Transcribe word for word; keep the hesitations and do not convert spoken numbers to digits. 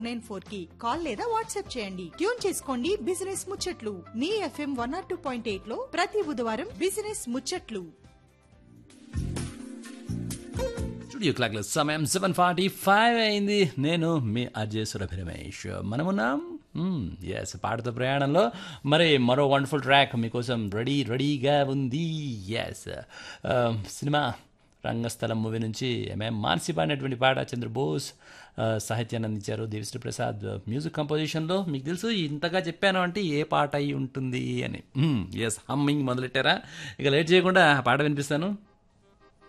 Nine four కి call లేదా WhatsApp చేయండి. ట్యూన్ చేసుకోండి బిజినెస్ ముచ్చట్లు మీ FM one not two point eight లో ప్రతి బుధవారం బిజినెస్ ముచ్చట్లు. స్టూడియో క్లాక్లో సమయం సెవెన్ ఫార్టీ ఫైవ్ అయింది. నేను మీ అజయ్ సురభి రమేష్. మనమున్నాం ఎస్ పాటతో ప్రయాణంలో. మరి మరో వండర్ఫుల్ ట్రాక్ మీకోసం రెడీ రెడీగా ఉంది. ఎస్ సినిమా రంగస్థలం మూవీ నుంచి ఎంఎం మాన్సి పాడినటువంటి పాట. చంద్రబోస్ సాహిత్యాన్ని అందించారు. దేవిశ్రీ ప్రసాద్ మ్యూజిక్ కంపోజిషన్లో. మీకు తెలుసు ఇంతగా చెప్పాను అంటే ఏ పాట అయి ఉంటుంది అని. Yes humming మొదలెట్టారా? ఇక లేట్ చేయకుండా ఆ పాట వినిపిస్తాను.